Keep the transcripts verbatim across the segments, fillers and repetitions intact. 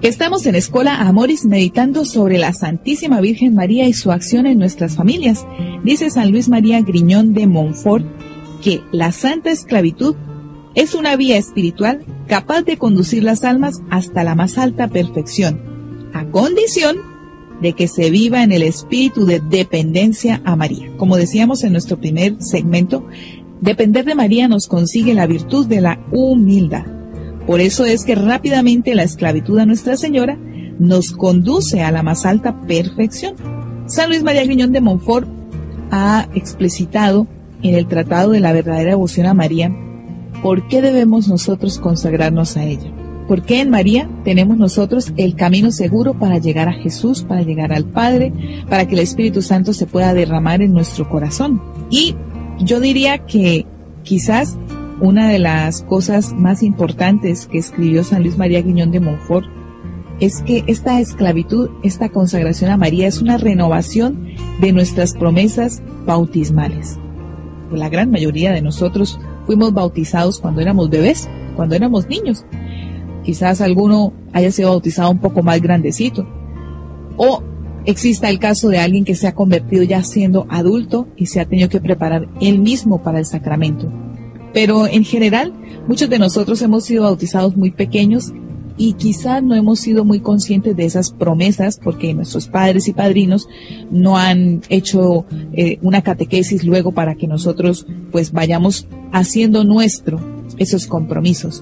Estamos en Escola Amoris meditando sobre la Santísima Virgen María y su acción en nuestras familias. Dice San Luis María Griñón de Montfort que la santa esclavitud es una vía espiritual capaz de conducir las almas hasta la más alta perfección, a condición de que se viva en el espíritu de dependencia a María. Como decíamos en nuestro primer segmento, depender de María nos consigue la virtud de la humildad. Por eso es que rápidamente la esclavitud a Nuestra Señora nos conduce a la más alta perfección. San Luis María Griñón de Montfort ha explicitado en el Tratado de la Verdadera Devoción a María por qué debemos nosotros consagrarnos a ella. ¿Por qué en María tenemos nosotros el camino seguro para llegar a Jesús, para llegar al Padre, para que el Espíritu Santo se pueda derramar en nuestro corazón? Y yo diría que quizás una de las cosas más importantes que escribió San Luis María Griñón de Montfort es que esta esclavitud, esta consagración a María es una renovación de nuestras promesas bautismales. La gran mayoría de nosotros fuimos bautizados cuando éramos bebés, cuando éramos niños. Quizás alguno haya sido bautizado un poco más grandecito. O exista el caso de alguien que se ha convertido ya siendo adulto y se ha tenido que preparar él mismo para el sacramento. Pero en general, muchos de nosotros hemos sido bautizados muy pequeños y quizás no hemos sido muy conscientes de esas promesas porque nuestros padres y padrinos no han hecho eh, una catequesis luego para que nosotros pues vayamos haciendo nuestro esos compromisos.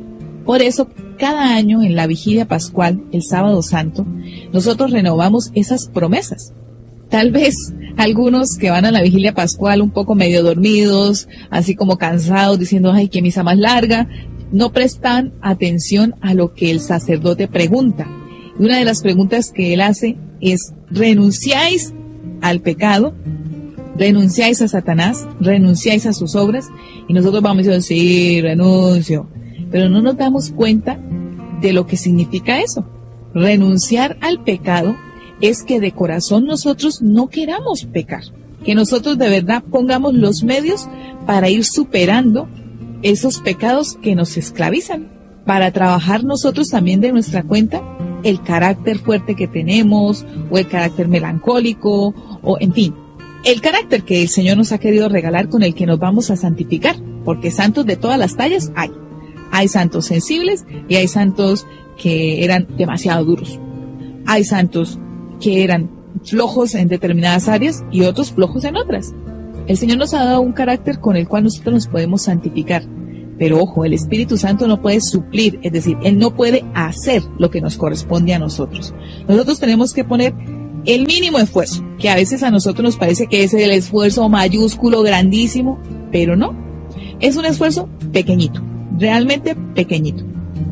Por eso, cada año en la vigilia pascual, el sábado santo, nosotros renovamos esas promesas. Tal vez algunos que van a la vigilia pascual un poco medio dormidos, así como cansados, diciendo, ay, qué misa más larga, no prestan atención a lo que el sacerdote pregunta. Y una de las preguntas que él hace es, ¿renunciáis al pecado? ¿Renunciáis a Satanás? ¿Renunciáis a sus obras? Y nosotros vamos diciendo, sí, renuncio. Pero no nos damos cuenta de lo que significa eso. Renunciar al pecado es que de corazón nosotros no queramos pecar, que nosotros de verdad pongamos los medios para ir superando esos pecados que nos esclavizan, para trabajar nosotros también de nuestra cuenta el carácter fuerte que tenemos, o el carácter melancólico, o en fin, el carácter que el Señor nos ha querido regalar con el que nos vamos a santificar, porque santos de todas las tallas hay. Hay santos sensibles y hay santos que eran demasiado duros. Hay santos que eran flojos en determinadas áreas y otros flojos en otras. El Señor nos ha dado un carácter con el cual nosotros nos podemos santificar. Pero ojo, el Espíritu Santo no puede suplir, es decir, Él no puede hacer lo que nos corresponde a nosotros. Nosotros tenemos que poner el mínimo esfuerzo, que a veces a nosotros nos parece que es el esfuerzo mayúsculo, grandísimo, pero no. Es un esfuerzo pequeñito, realmente pequeñito.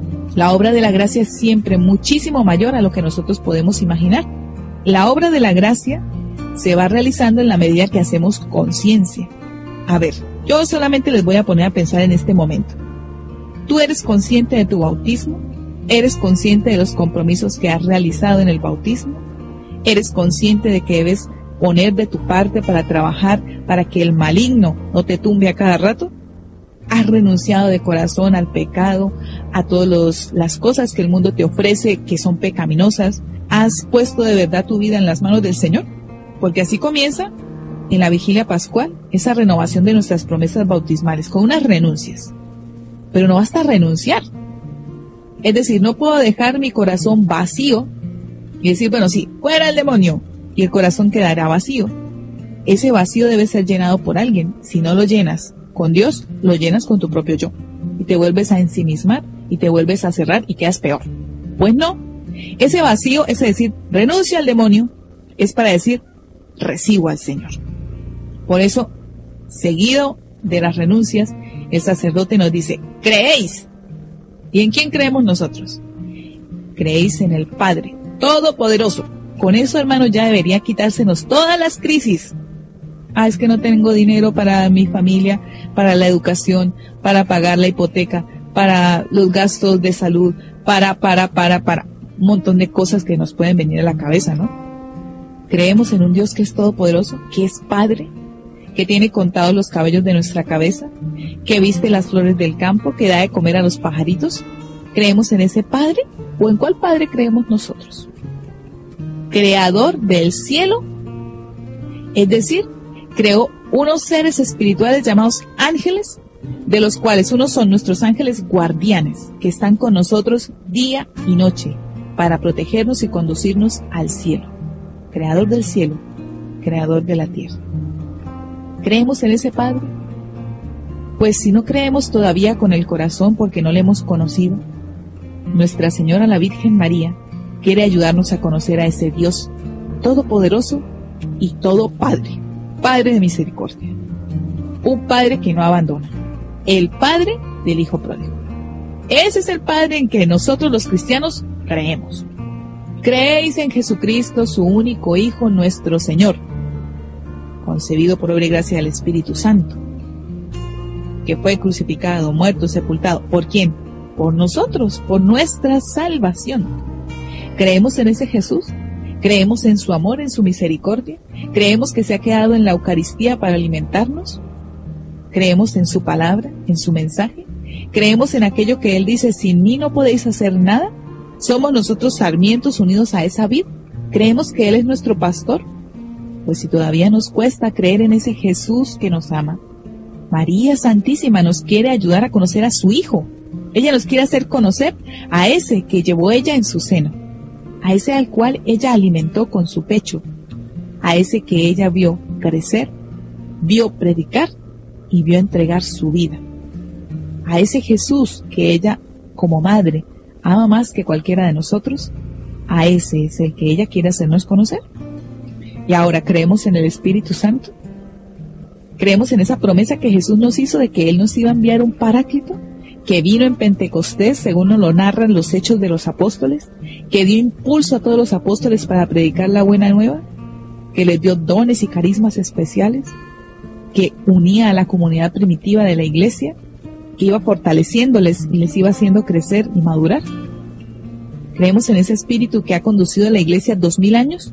La obra de la gracia es siempre muchísimo mayor a lo que nosotros podemos imaginar. La obra de la gracia se va realizando en la medida que hacemos conciencia. A ver, yo solamente les voy a poner a pensar en este momento. ¿Tú eres consciente de tu bautismo? ¿Eres consciente de los compromisos que has realizado en el bautismo? ¿Eres consciente de que debes poner de tu parte para trabajar para que el maligno no te tumbe a cada rato? ¿Has renunciado de corazón al pecado, a todas las cosas que el mundo te ofrece que son pecaminosas? ¿Has puesto de verdad tu vida en las manos del Señor? Porque así comienza en la vigilia pascual esa renovación de nuestras promesas bautismales, con unas renuncias. Pero no basta renunciar. Es decir, no puedo dejar mi corazón vacío y decir, bueno, sí, fuera el demonio, y el corazón quedará vacío. Ese vacío debe ser llenado por alguien. Si no lo llenas con Dios, lo llenas con tu propio yo. Y te vuelves a ensimismar, y te vuelves a cerrar, y quedas peor. Pues no. Ese vacío, es decir, renuncio al demonio, es para decir, recibo al Señor. Por eso, seguido de las renuncias, el sacerdote nos dice, ¿creéis? ¿Y en quién creemos nosotros? Creéis en el Padre Todopoderoso. Con eso, hermano, ya debería quitársenos todas las crisis. Ah, es que no tengo dinero para mi familia, para la educación, para pagar la hipoteca, para los gastos de salud, para, para, para, para. Un montón de cosas que nos pueden venir a la cabeza, ¿no? Creemos en un Dios que es todopoderoso, que es Padre, que tiene contados los cabellos de nuestra cabeza, que viste las flores del campo, que da de comer a los pajaritos. ¿Creemos en ese Padre o en cuál Padre creemos nosotros? Creador del cielo, es decir, creó unos seres espirituales llamados ángeles, de los cuales unos son nuestros ángeles guardianes, que están con nosotros día y noche, para protegernos y conducirnos al cielo. Creador del cielo, creador de la tierra. ¿Creemos en ese Padre? Pues si no creemos todavía con el corazón porque no le hemos conocido, Nuestra Señora la Virgen María quiere ayudarnos a conocer a ese Dios todopoderoso y todo Padre, Padre de misericordia. Un Padre que no abandona. El Padre del Hijo Pródigo. Ese es el Padre en que nosotros los cristianos creemos. Creéis en Jesucristo, su único Hijo, nuestro Señor, concebido por obra y gracia del Espíritu Santo, que fue crucificado, muerto, sepultado. ¿Por quién? Por nosotros, por nuestra salvación. ¿Creemos en ese Jesús? ¿Creemos en su amor, en su misericordia? ¿Creemos que se ha quedado en la Eucaristía para alimentarnos? ¿Creemos en su palabra, en su mensaje? ¿Creemos en aquello que Él dice, sin mí no podéis hacer nada? ¿Somos nosotros sarmientos unidos a esa vid? ¿Creemos que Él es nuestro pastor? Pues si todavía nos cuesta creer en ese Jesús que nos ama, María Santísima nos quiere ayudar a conocer a su Hijo. Ella nos quiere hacer conocer a ese que llevó ella en su seno, a ese al cual ella alimentó con su pecho, a ese que ella vio crecer, vio predicar y vio entregar su vida, a ese Jesús que ella, como madre, ama más que cualquiera de nosotros. A ese es el que ella quiere hacernos conocer. Y ahora, ¿creemos en el Espíritu Santo? ¿Creemos en esa promesa que Jesús nos hizo de que Él nos iba a enviar un Paráclito, que vino en Pentecostés, según nos lo narran los Hechos de los Apóstoles, que dio impulso a todos los apóstoles para predicar la buena nueva, que les dio dones y carismas especiales, que unía a la comunidad primitiva de la iglesia, que iba fortaleciéndoles y les iba haciendo crecer y madurar? ¿Creemos en ese Espíritu que ha conducido a la iglesia dos mil años?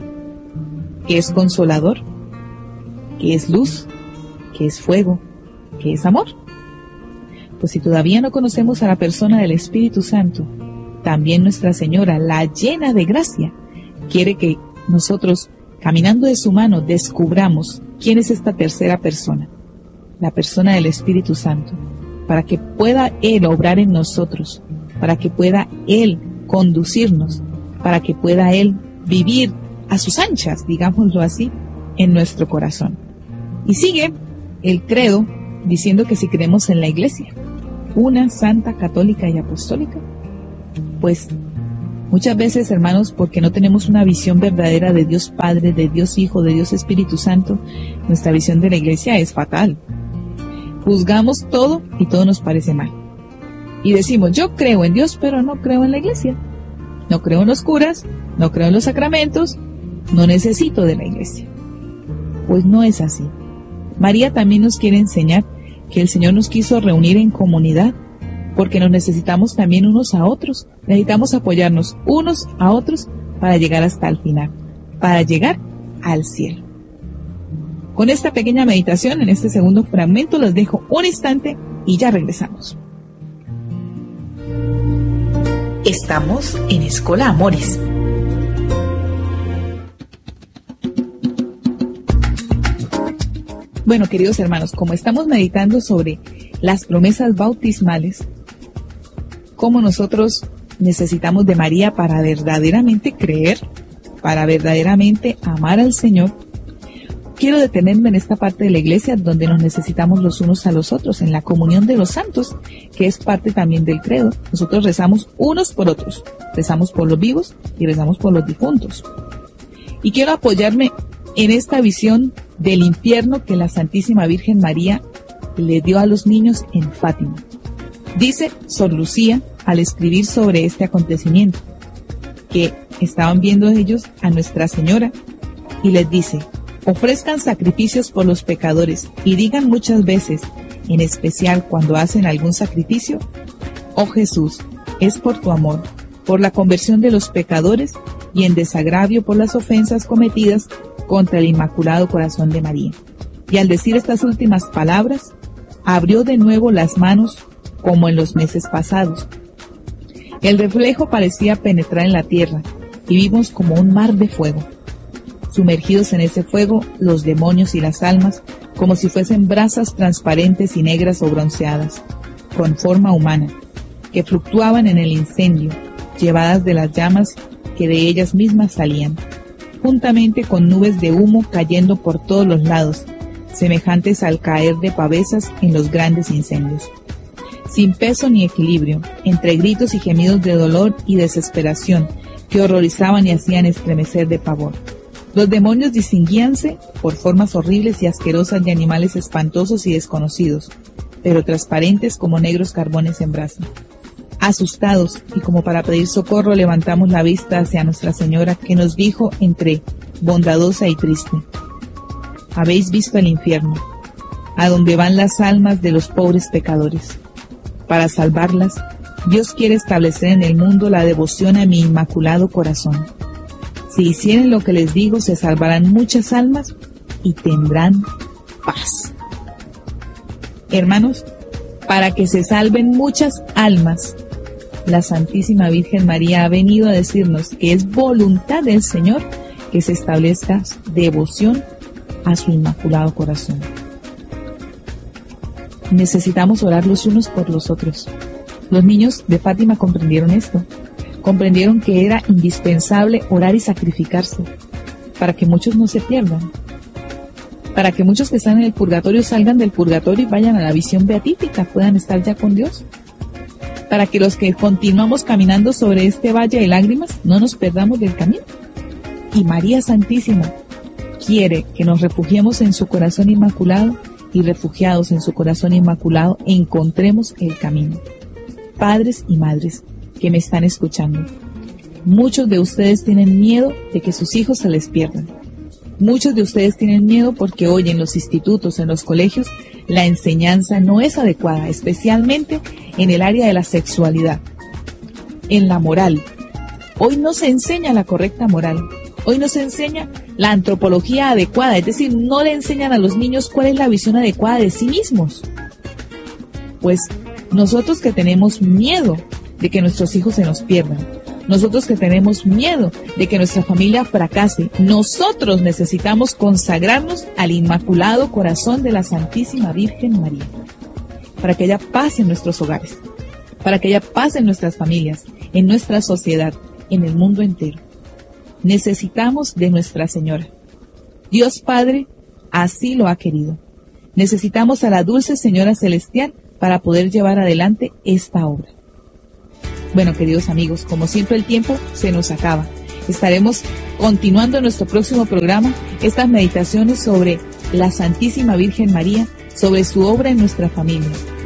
Que es consolador, que es luz, que es fuego, que es amor. Pues si todavía no conocemos a la persona del Espíritu Santo, también Nuestra Señora, la llena de gracia, quiere que nosotros, caminando de su mano, descubramos quién es esta tercera persona, la persona del Espíritu Santo, para que pueda Él obrar en nosotros, para que pueda Él conducirnos, para que pueda Él vivir a sus anchas, digámoslo así, en nuestro corazón. Y sigue el credo diciendo que si creemos en la Iglesia, una, santa, católica y apostólica, pues muchas veces, hermanos, porque no tenemos una visión verdadera de Dios Padre, de Dios Hijo, de Dios Espíritu Santo, nuestra visión de la Iglesia es fatal. Juzgamos todo y todo nos parece mal. Y decimos, yo creo en Dios, pero no creo en la Iglesia. No creo en los curas, no creo en los sacramentos, no necesito de la Iglesia. Pues no es así. María también nos quiere enseñar que el Señor nos quiso reunir en comunidad, porque nos necesitamos también unos a otros. Necesitamos apoyarnos unos a otros para llegar hasta el final, para llegar al cielo. Con esta pequeña meditación, en este segundo fragmento, los dejo un instante y ya regresamos. Estamos en Escola Amores. Bueno, queridos hermanos, como estamos meditando sobre las promesas bautismales, cómo nosotros necesitamos de María para verdaderamente creer, para verdaderamente amar al Señor, quiero detenerme en esta parte de la iglesia donde nos necesitamos los unos a los otros, en la comunión de los santos, que es parte también del credo. Nosotros rezamos unos por otros, rezamos por los vivos y rezamos por los difuntos. Y quiero apoyarme en esta visión del infierno que la Santísima Virgen María le dio a los niños en Fátima. Dice Sor Lucía, al escribir sobre este acontecimiento, que estaban viendo ellos a Nuestra Señora y les dice: ofrezcan sacrificios por los pecadores y digan muchas veces, en especial cuando hacen algún sacrificio: oh Jesús, es por tu amor, por la conversión de los pecadores y en desagravio por las ofensas cometidas contra el Inmaculado Corazón de María. Y al decir estas últimas palabras, abrió de nuevo las manos como en los meses pasados, El reflejo parecía penetrar en la tierra y vimos como un mar de fuego. Sumergidos en ese fuego, los demonios y las almas, como si fuesen brasas transparentes y negras o bronceadas, con forma humana, que fluctuaban en el incendio, llevadas de las llamas que de ellas mismas salían, juntamente con nubes de humo cayendo por todos los lados, semejantes al caer de pavesas en los grandes incendios. Sin peso ni equilibrio, entre gritos y gemidos de dolor y desesperación que horrorizaban y hacían estremecer de pavor. Los demonios distinguíanse por formas horribles y asquerosas de animales espantosos y desconocidos, pero transparentes como negros carbones en brasa. Asustados y como para pedir socorro, levantamos la vista hacia Nuestra Señora, que nos dijo entre bondadosa y triste: ¿habéis visto el infierno, a donde van las almas de los pobres pecadores? Para salvarlas, Dios quiere establecer en el mundo la devoción a mi inmaculado corazón. Si hicieren lo que les digo, se salvarán muchas almas y tendrán paz. Hermanos, para que se salven muchas almas, la Santísima Virgen María ha venido a decirnos que es voluntad del Señor que se establezca devoción a su inmaculado corazón. Necesitamos orar los unos por los otros. Los niños de Fátima comprendieron esto. Comprendieron que era indispensable orar y sacrificarse para que muchos no se pierdan, para que muchos que están en el purgatorio salgan del purgatorio y vayan a la visión beatífica, puedan estar ya con Dios, para que los que continuamos caminando sobre este valle de lágrimas no nos perdamos del camino. Y María Santísima quiere que nos refugiemos en su corazón inmaculado y refugiados en su corazón inmaculado encontremos el camino. Padres y madres que me están escuchando, muchos de ustedes tienen miedo de que sus hijos se les pierdan. Muchos de ustedes tienen miedo porque hoy en los institutos, en los colegios, la enseñanza no es adecuada, especialmente en el área de la sexualidad, en la moral. Hoy no se enseña la correcta moral, hoy no se enseña la antropología adecuada, es decir, no le enseñan a los niños cuál es la visión adecuada de sí mismos. Pues nosotros que tenemos miedo de que nuestros hijos se nos pierdan, nosotros que tenemos miedo de que nuestra familia fracase, nosotros necesitamos consagrarnos al Inmaculado Corazón de la Santísima Virgen María, para que haya paz en nuestros hogares, para que haya paz en nuestras familias, en nuestra sociedad, en el mundo entero. Necesitamos de Nuestra Señora. Dios Padre así lo ha querido. Necesitamos a la dulce Señora Celestial para poder llevar adelante esta obra. Bueno, queridos amigos, como siempre el tiempo se nos acaba. Estaremos continuando en nuestro próximo programa estas meditaciones sobre la Santísima Virgen María, sobre su obra en nuestra familia.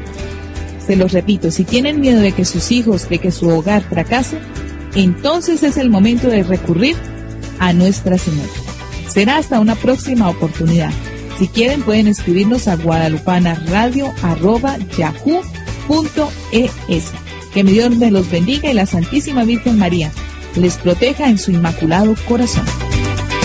Se los repito, si tienen miedo de que sus hijos, de que su hogar fracase, entonces es el momento de recurrir a Nuestra Señora. Será hasta una próxima oportunidad. Si quieren pueden escribirnos a guadalupanaradio arroba yahoo punto es. Que mi Dios me los bendiga y la Santísima Virgen María les proteja en su Inmaculado Corazón.